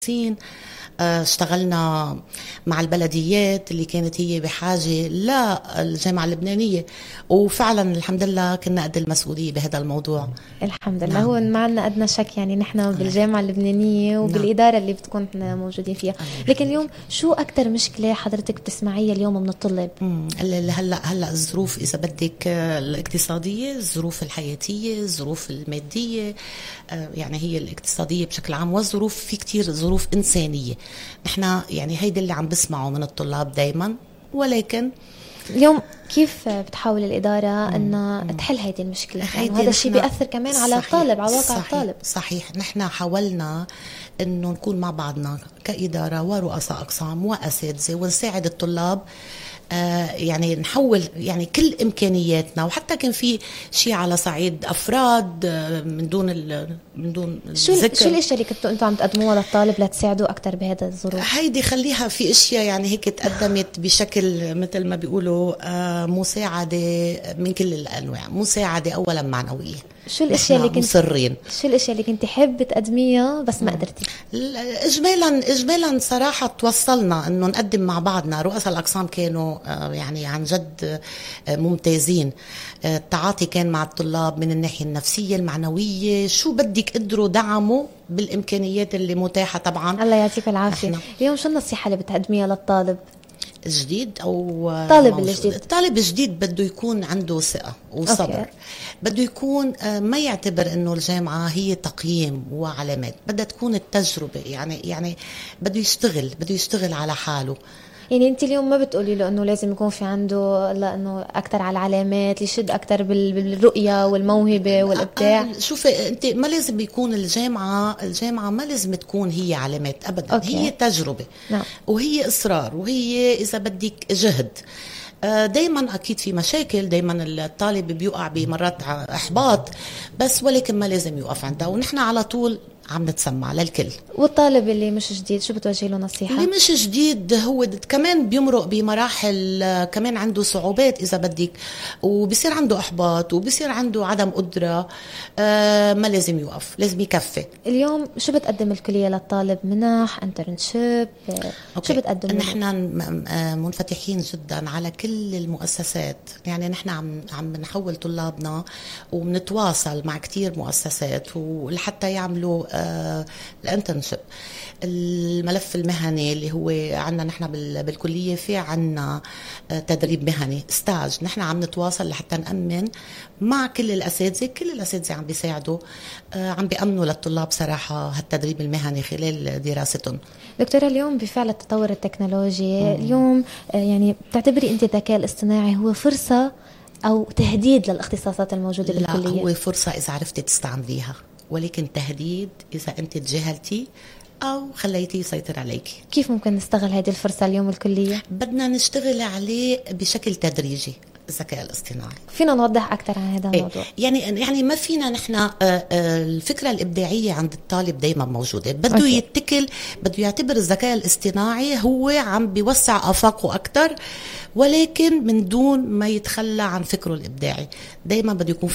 اشتغلنا مع البلديات اللي كانت هي بحاجة للجامعة اللبنانية، وفعلا الحمد لله كنا قد المسؤولية بهذا الموضوع. الحمد لله. نعم. هو ما عندنا أدنى شك، يعني نحن بالجامعة اللبنانية وبالإدارة اللي بتكون نحن موجودين فيها. لكن اليوم شو أكتر مشكلة حضرتك بتسمعيها اليوم من الطلاب؟ هلا الظروف إذا بدك الاقتصادية، الظروف الحياتية، الظروف المادية، يعني هي الاقتصادية بشكل عام، والظروف في كتير ظروف إنسانية. نحن يعني هيدا اللي عم بسمعه من الطلاب دايما. ولكن اليوم كيف بتحاول الإدارة أن تحل هيدي المشكلة؟ يعني هذا الشيء بيأثر كمان على الطالب، على واقع الطالب. صحيح. نحن حاولنا أنه نكون مع بعضنا كإدارة ورؤساء أقسام وأساتذة ونساعد الطلاب، يعني نحول يعني كل إمكانياتنا، وحتى كان في شيء على صعيد أفراد من دون شو الاشياء اللي كنتوا انتم عم تقدموها للطالب لتساعدوا اكثر بهذا الظروف؟ هيدي خليها في اشياء يعني هيك تقدمت بشكل مثل ما بيقولوا مساعده من كل الانواع، مساعده اولا معنويه. شو الاشياء اللي كنت مصرين؟ شو الاشياء اللي كنت حابه تقدميها بس ما قدرتي؟ اجمالا صراحه توصلنا انه نقدم مع بعضنا. رؤساء الاقسام كانوا يعني عن جد ممتازين. التعاطي كان مع الطلاب من الناحيه النفسيه المعنويه، شو بدك قدروا دعموا بالامكانيات اللي متاحه طبعا. الله يعطيك العافيه. اليوم شو النصيحه اللي بتقدميها للطالب جديد او الطالب الجديد؟ بده يكون عنده ثقة وصبر. بده يكون ما يعتبر انه الجامعة هي تقييم وعلامات، بدها تكون التجربة. يعني بده يشتغل على حاله. يعني انت اليوم ما بتقولي له انه لازم يكون في عنده لانه اكثر على العلامات، يشد اكثر بالرؤيه والموهبه والابداع؟ شوفي انت، ما لازم يكون الجامعه ما لازم تكون هي علامات ابدا. هي تجربه. نعم. وهي اصرار، وهي اذا بدك جهد. دايما اكيد في مشاكل، دايما الطالب بيوقع بمرات احباط، بس ولكن ما لازم يوقف عندها، ونحن على طول عم نتسمع للكل. والطالب اللي مش جديد شو بتوجه له نصيحة؟ اللي مش جديد هو كمان بيمرق بمراحل، كمان عنده صعوبات إذا بدك، وبصير عنده إحباط، وبصير عنده عدم قدرة. ما لازم يوقف، لازم يكفي. اليوم شو بتقدم الكلية للطالب؟ منح، انترنشيب، شو بتقدم؟ نحن منفتحين جدا على كل المؤسسات. يعني نحن عم نحول طلابنا وبنتواصل مع كتير مؤسسات ولحتى يعملوا الانترنشيب. الملف المهني اللي هو عنا نحن بالكلية، في عنا تدريب مهني ستاج. نحن عم نتواصل لحتى نأمن مع كل الأساتذة عم بيساعدوا، عم بيأمنوا للطلاب صراحة هالتدريب المهني خلال دراستهم. دكتورة، اليوم بفعل التطور التكنولوجي اليوم يعني بتعتبري انت الذكاء الاصطناعي هو فرصة أو تهديد للاختصاصات الموجودة بالكلية؟ لا، هو فرصة إذا عرفتي تستعمليها، ولكن تهديد إذا أنت تجاهلتي أو خليتيه يسيطر عليك. كيف ممكن نستغل هذه الفرصة اليوم الكلية؟ بدنا نشتغل عليه بشكل تدريجي. الذكاء الاصطناعي فينا نوضح أكثر عن هذا الموضوع؟ يعني ما فينا نحن الفكرة الإبداعية عند الطالب دايما موجودة. بده يتكل، بده يعتبر الذكاء الاصطناعي هو عم بيوسع آفاقه أكثر، ولكن من دون ما يتخلى عن فكره الإبداعي. دايما بده يكون